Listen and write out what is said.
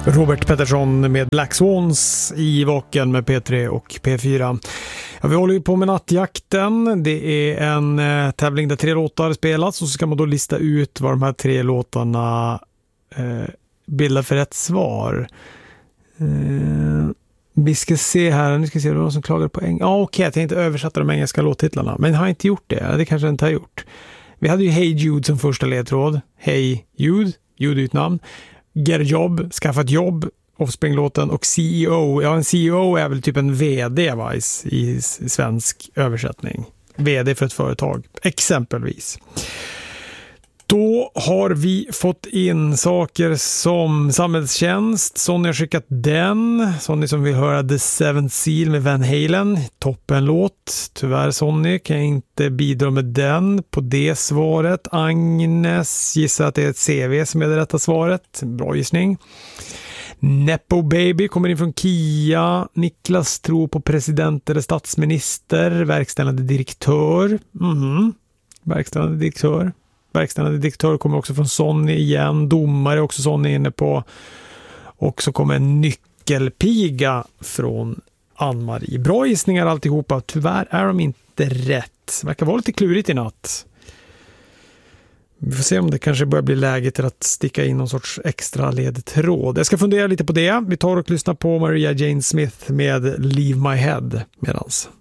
Robert Pettersson med Black Swans i Vaken med P3 och P4. Ja, vi håller ju på med nattjakten. Det är en tävling där 3 låtar spelas och så ska man då lista ut vad de här 3 låtarna bildar för rätt svar. Vi ska se här, nu ska vi se, det var någon som klagade på engelska. Okej, jag tänkte översätta de engelska låttitlarna, men har inte gjort det. Det kanske jag inte har gjort. Vi hade ju Hey Jude som första ledtråd. Hey Jude, Jude är ett namn. Get a job, skaffa ett jobb, Offspring-låten, och CEO. Ja, en CEO är väl typ en vd i svensk översättning. Vd för ett företag, exempelvis. Då har vi fått in saker som samhällstjänst. Sonny har skickat den. Sonny som vill höra The Seventh Seal med Van Halen. Toppenlåt. Tyvärr Sonny kan jag inte bidra med den på det svaret. Agnes gissar att det är ett CV som är det rätta svaret. Bra gissning. Nepo Baby kommer in från Kia. Niklas tror på president eller statsminister. Verkställande direktör. Verkställande direktör kommer också från Sonny igen. Domare är också Sonny inne på. Och så kommer en nyckelpiga från Ann-Marie. Bra gissningar alltihopa. Tyvärr är de inte rätt. Verkar vara lite klurigt i natt. Vi får se om det kanske börjar bli läge till att sticka in någon sorts extra ledtråd. Jag ska fundera lite på det. Vi tar och lyssnar på Maria Jane Smith med Leave My Head medans.